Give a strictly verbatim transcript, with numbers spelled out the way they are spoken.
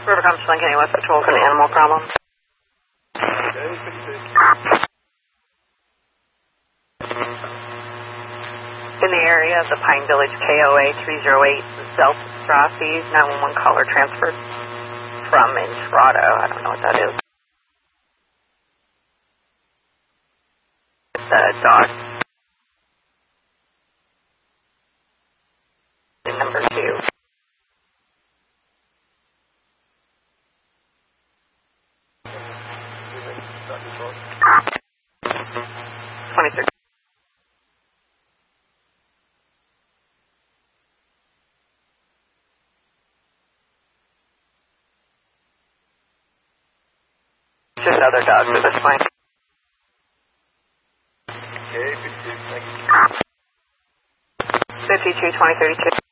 River Compton, Lincoln, West Patrol for the animal problem. In the area of the Pine Village K O A three oh eight, Delta Strasses, nine one one caller transferred from Entrado. I don't know what that is. The dog. Number two. twenty-three. Just other dogs at this point. Okay, fifty-two, thank you. fifty-two, twenty, thirty-two.